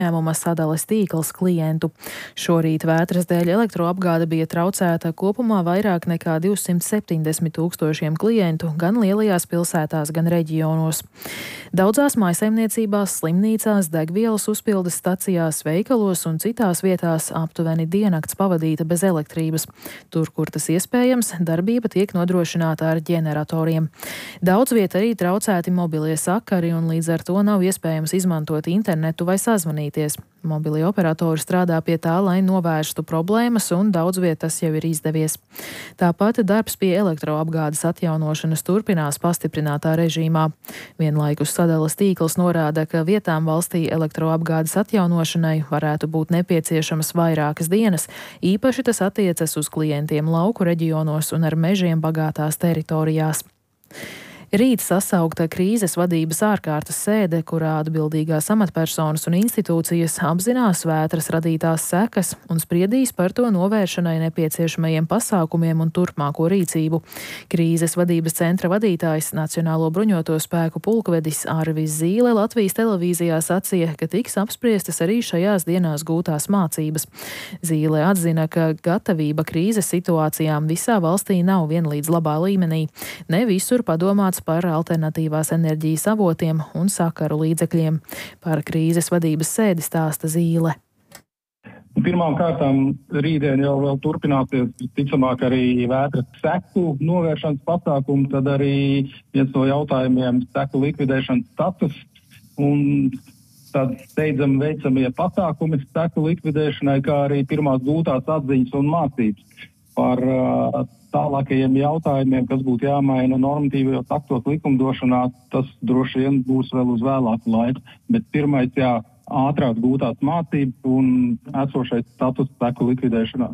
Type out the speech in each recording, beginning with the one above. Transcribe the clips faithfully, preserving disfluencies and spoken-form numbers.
ņēmuma sadales tīkls klientu. Šorīt vētras dēļ elektroapgāde bija traucēta kopumā vairāk nekā divsimt septiņdesmit tūkstošiem klientu gan lielajās pilsētās, gan reģionos. Daudzās mājsaimniecībās, slimnīcās, degvielas uzpildes stacijās, veikalos un citās vietās aptuveni diennakts pavadīta bez elektrības. Tur, kur tas iespējams, darbība tiek nodrošināta ar ģeneratoriem. Daudz viet arī traucēti mobilie sakari un līdz ar to nav iespējams izmantot internetu vai sazvanīt. Mobilie operatori strādā pie tā, lai novērstu problēmas, un daudz viet tas jau ir izdevies. Tāpat darbs pie elektroapgādes atjaunošanas turpinās pastiprinātā režīmā. Vienlaikus sadales tīkls norāda, ka vietām valstī elektroapgādes atjaunošanai varētu būt nepieciešamas vairākas dienas, īpaši tas attiecas uz klientiem lauku reģionos un ar mežiem bagātās teritorijās. Rīt sasaukta krīzes vadības ārkārtas sēde, kurā atbildīgās amatpersonas un institūcijas apzinās vētras radītās sekas un spriedīs par to novēršanai nepieciešamajiem pasākumiem un turpmāko rīcību. Krīzes vadības centra vadītājs, Nacionālo bruņoto spēku pulkvedis Arvis Zīle Latvijas televīzijā sacīja, ka tiks apspriestas arī šajās dienās gūtās mācības. Zīle atzina, ka gatavība krīzes situācijām visā valstī nav vienlīdz labā līmenī. Ne visur padomāts par alternatīvās enerģijas avotiem un sakaru līdzekļiem. Par krīzes vadības sēdi stāsta Zīle. Pirmām kārtām rītdien jau vēl turpināsies, ticamāk, arī vētras seku novēršanas pasākumu, tad arī viens no jautājumiem seku likvidēšanas status un tad steidzami veicamie pasākumi seku likvidēšanai, kā arī pirmās gūtās atziņas un mācības par uh, tālākajiem jautājumiem, kas būtu jāmaina normatīvajos aktos likumdošanā, tas droši vien būs vēl uz vēlāku laiku. Bet pirmais, jā, ātrāk gūtās mācības un esošais status seku likvidēšanā.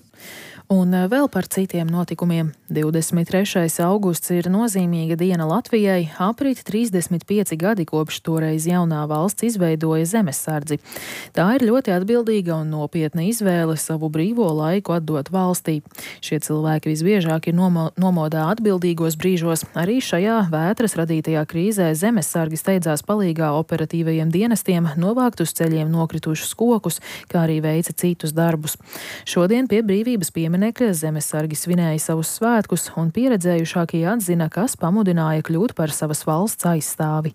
Un vēl par citiem notikumiem. divdesmit trešais augusts ir nozīmīga diena Latvijai. Aprit trīsdesmit pieci gadi kopš toreiz jaunā valsts izveidoja zemesardzi. Tā ir ļoti atbildīga un nopietna izvēle savu brīvo laiku atdot valstī. Šie cilvēki visbiežāk ir nomo, nomodā atbildīgos brīžos. Arī šajā vētras radītajā krīzē zemesargi steidzās palīgā operatīvajiem dienestiem novākt uz ceļiem nokritušus kokus, kā arī veica citus darbus. Šodien pie brīvības pieminekļa zemesargi svinēja savus svētkus, un pieredzējušākie atzina, kas pamudināja kļūt par savas valsts aizstāvi.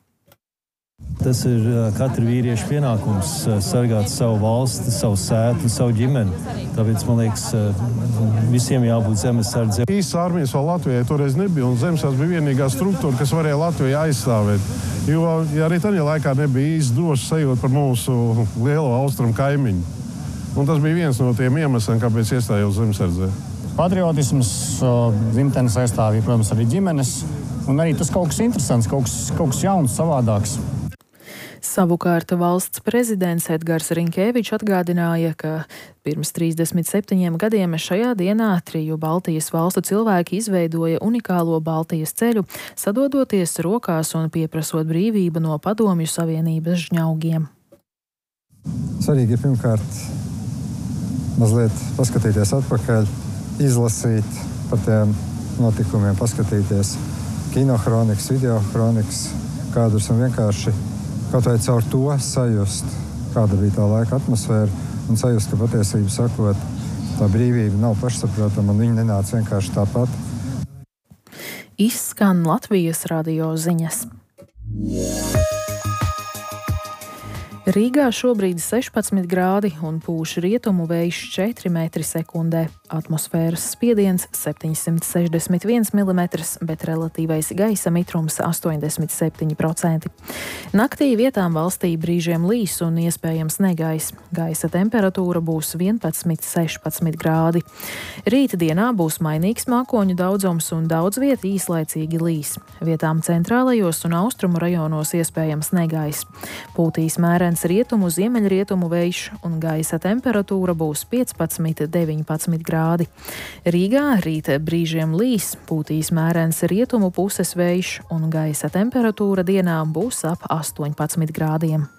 Tas ir katra vīrieša pienākums sargāt savu valsti, savu sētu, savu ģimeni. Tāpēc, man liekas, visiem jābūt zemesardzēm. Īstas armijas vēl Latvijai toreiz nebija, un zemesardze bija vienīgā struktūra, kas varēja Latviju aizstāvēt. Jo ja arī tajā laikā nebija īsti droši sajūta par mūsu lielo austrumu kaimiņu. Un tas bija viens no tiem iemesliem, kāpēc iestājos zemesardzē. Patriotisms, dzimtenes aizstāvība, protams, arī ģimenes. Un arī tas kaut kas interesants, kaut kas, kaut kas jauns, savādāks. Savukārt valsts prezidents Edgars Rinkēvičs atgādināja, ka pirms trīsdesmit septiņiem gadiem šajā dienā triju Baltijas valstu cilvēki izveidoja unikālo Baltijas ceļu, sadodoties rokās un pieprasot brīvību no Padomju Savienības žņaugiem. Svarīgi ir pirmkārt mazliet paskatīties atpakaļ, izlasīt par tiem notikumiem, paskatīties kinohronikas, videohronikas kādus un vienkārši kaut vai caur to sajust, kāda bija tā laika atmosfēra un sajust, ka patiesību sakot, tā brīvība nav pašsaprotama un viņa nenāca vienkārši tāpat. Izskan Latvijas radio ziņas. Rīgā šobrīd sešpadsmit grādi un pūš rietumu vējš četri metri sekundē. Atmosfēras spiediens septiņsimt sešdesmit viens milimetrs, bet relatīvais gaisa mitrums astoņdesmit septiņi procenti. Naktī vietām valstī brīžiem līs un iespējams negais. Gaisa temperatūra būs vienpadsmit sešpadsmit grādi. Rīta dienā būs mainīgs mākoņu daudzums un daudz viet īslaicīgi līs. Vietām centrālajos un austrumu rajonos iespējams negais. Pūtīs mērens rietumu, ziemeļrietumu vējš un gaisa temperatūra būs piecpadsmit deviņpadsmit grādi. Rīgā rīt brīžiem līs, pūtīs mērens rietumu puses vējš un gaisa temperatūra dienā būs ap astoņpadsmit grādiem.